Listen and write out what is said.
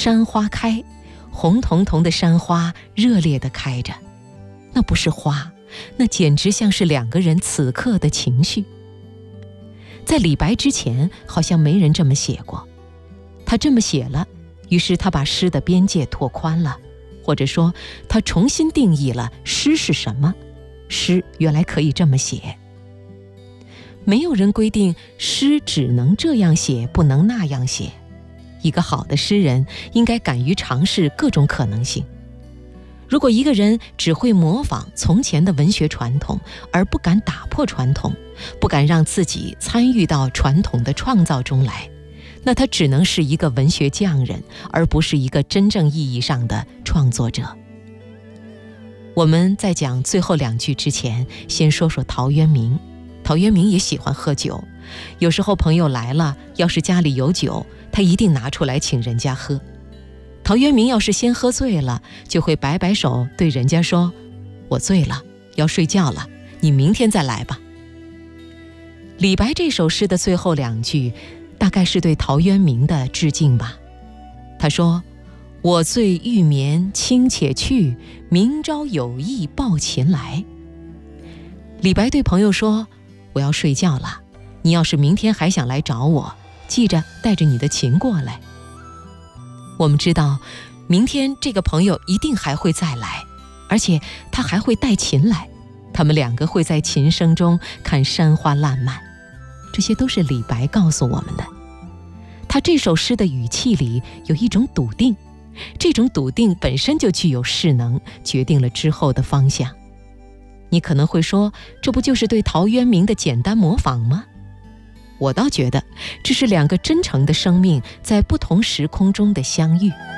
山花开，红彤彤的山花热烈地开着，那不是花，那简直像是两个人此刻的情绪。在李白之前，好像没人这么写过。他这么写了，于是他把诗的边界拓宽了，或者说他重新定义了诗是什么。诗原来可以这么写。没有人规定诗只能这样写，不能那样写。一个好的诗人应该敢于尝试各种可能性。如果一个人只会模仿从前的文学传统，而不敢打破传统，不敢让自己参与到传统的创造中来，那他只能是一个文学匠人，而不是一个真正意义上的创作者。我们在讲最后两句之前，先说说陶渊明。陶渊明也喜欢喝酒，有时候朋友来了，要是家里有酒，他一定拿出来请人家喝。陶渊明要是先喝醉了，就会摆摆手对人家说：“我醉了，要睡觉了，你明天再来吧。”李白这首诗的最后两句，大概是对陶渊明的致敬吧。他说：“我醉欲眠卿且去，明朝有意抱琴来。”李白对朋友说：“我要睡觉了，你要是明天还想来找我，记着带着你的琴过来。”我们知道，明天这个朋友一定还会再来，而且他还会带琴来，他们两个会在琴声中看山花烂漫。这些都是李白告诉我们的。他这首诗的语气里有一种笃定，这种笃定本身就具有势能，决定了之后的方向。你可能会说，这不就是对陶渊明的简单模仿吗？我倒觉得，这是两个真诚的生命在不同时空中的相遇。